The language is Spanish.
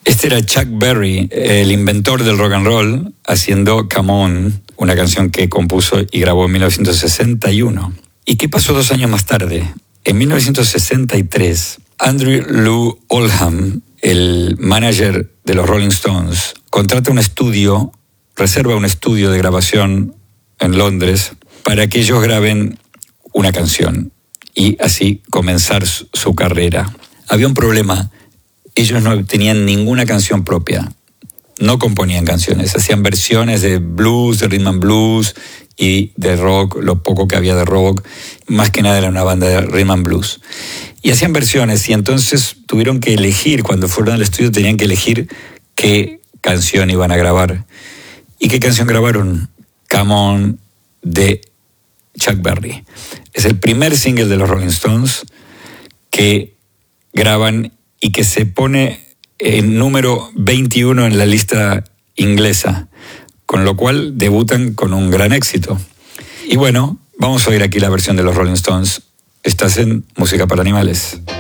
Este era Chuck Berry, el inventor del rock and roll, haciendo Come On, una canción que compuso y grabó en 1961. ¿Y qué pasó 2 años más tarde? En 1963, Andrew Lou Oldham, el manager de los Rolling Stones, contrata un estudio, reserva un estudio de grabación en Londres para que ellos graben una canción y así comenzar su carrera. Había un problema. Ellos no tenían ninguna canción propia. No componían canciones. Hacían versiones de blues, de rhythm and blues y de rock, lo poco que había de rock. Más que nada era una banda de rhythm and blues. Y hacían versiones y entonces tuvieron que elegir, cuando fueron al estudio tenían que elegir qué canción iban a grabar. ¿Y qué canción grabaron? Come On, de Chuck Berry. Es el primer single de los Rolling Stones que graban y que se pone en número 21 en la lista inglesa, con lo cual debutan con un gran éxito. Y bueno, vamos a oír aquí la versión de los Rolling Stones. Estás en Música para Animales.